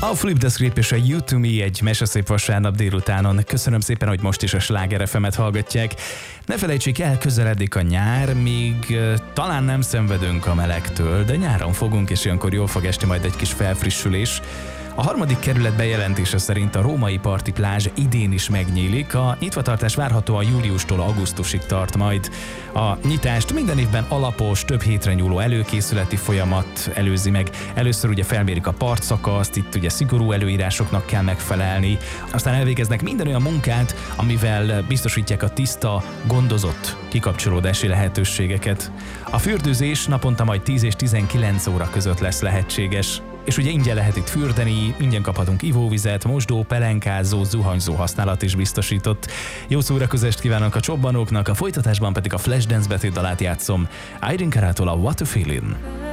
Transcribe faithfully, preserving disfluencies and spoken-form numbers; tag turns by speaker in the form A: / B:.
A: A Flip the Script és a You to Me egy meseszép vasárnap délutánon. Köszönöm szépen, hogy most is a Sláger ef emet hallgatják. Ne felejtsék el, közeledik a nyár, még uh, talán nem szenvedünk a melegtől, de nyáron fogunk, és ilyenkor jól fog esni majd egy kis felfrissülés. A harmadik kerület bejelentése szerint a római parti plázs idén is megnyílik, a nyitvatartás várhatóan júliustól augusztusig tart majd. A nyitást minden évben alapos, több hétre nyúló előkészületi folyamat előzi meg. Először ugye felmérik a partszakaszt, itt ugye szigorú előírásoknak kell megfelelni, aztán elvégeznek minden olyan munkát, amivel biztosítják a tiszta, gondozott kikapcsolódási lehetőségeket. A fürdőzés naponta majd tíz és tizenkilenc óra között lesz lehetséges. És ugye ingyen lehet itt fürdeni, ingyen kaphatunk ivóvizet, mosdó, pelenkázó, zuhanyzó használat is biztosított. Jó szórakozást kívánok a csobbanóknak, a folytatásban pedig a Flashdance betétdalát játszom. Irene Carától a What a Feeling.